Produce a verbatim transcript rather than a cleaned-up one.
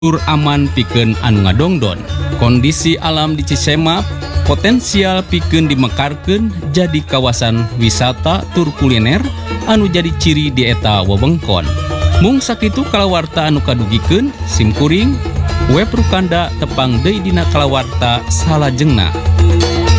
Tur aman pikeun anu ngadongdon. Kondisi alam di Cisema potensial pikeun dimekarkeun jadi kawasan wisata tur kuliner anu jadi ciri di eta wewengkon. Mung sakitu kalawarta anu kadugikeun simkuring web Rukanda tepang deui dina kalawarta salajengna.